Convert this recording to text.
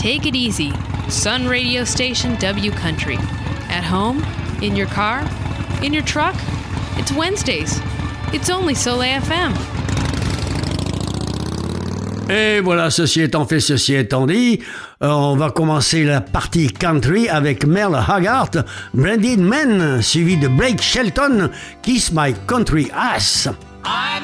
Take it easy. Sun radio station W Country. At home, in your car, in your truck. It's Wednesdays. It's only Soleil FM. Et voilà, ceci étant fait, ceci étant dit, on va commencer la partie country avec Merle Haggard, Branded Man, suivi de Blake Shelton, Kiss My Country Ass.